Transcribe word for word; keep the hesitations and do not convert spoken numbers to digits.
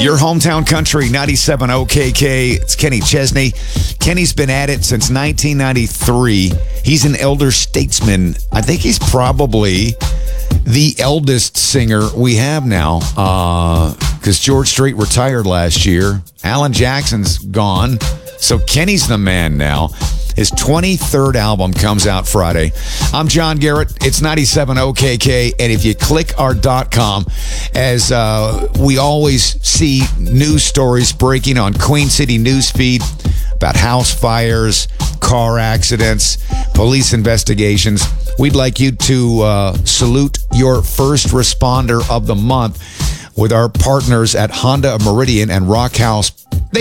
Your hometown country, ninety-seven O K K. It's Kenny Chesney. Kenny's been at it since nineteen ninety-three. He's an elder statesman. I think he's probably the eldest singer we have now, because uh, George Strait retired last year. Alan Jackson's gone, so Kenny's the man now. His twenty-third album comes out Friday. I'm John Garrett. It's ninety-seven O K K. And if you click our .com, as uh, we always see news stories breaking on Queen City Newsfeed about house fires, car accidents, police investigations, we'd like you to uh, salute your first responder of the month with our partners at Honda of Meridian and Rock House.